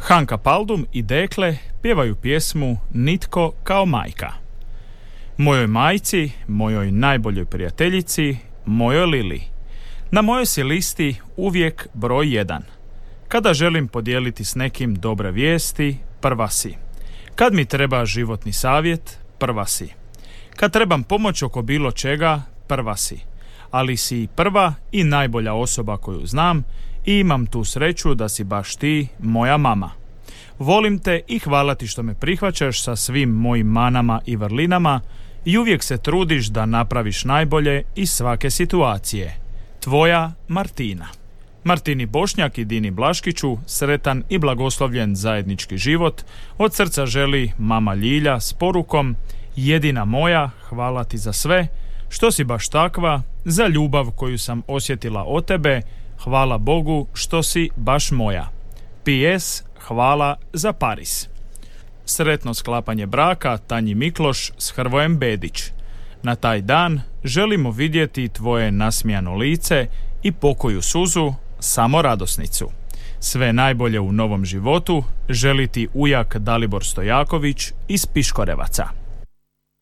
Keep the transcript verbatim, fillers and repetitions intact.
Hanka Paldum i Dekle pjevaju pjesmu Nitko kao majka. Mojoj majci, mojoj najboljoj prijateljici, mojoj Lili. Na mojoj si listi uvijek broj jedan. Kada želim podijeliti s nekim dobre vijesti, prva si. Kad mi treba životni savjet, prva si. Kad trebam pomoć oko bilo čega, prva si. Ali si i prva i najbolja osoba koju znam i imam tu sreću da si baš ti moja mama. Volim te i hvala ti što me prihvaćaš sa svim mojim manama i vrlinama i uvijek se trudiš da napraviš najbolje iz svake situacije. Tvoja Martina. Martini Bošnjak i Dini Blaškiću sretan i blagoslovljen zajednički život od srca želi mama Ljilja s porukom: jedina moja, hvala ti za sve, što si baš takva, za ljubav koju sam osjetila od tebe, hvala Bogu što si baš moja. P S. Hvala za Paris. Sretno sklapanje braka Tanji Mikloš s Hrvojem Bedić. Na taj dan želimo vidjeti tvoje nasmijano lice i pokoju suzu, samo radosnicu. Sve najbolje u novom životu želi ti ujak Dalibor Stojaković iz Piškorevaca.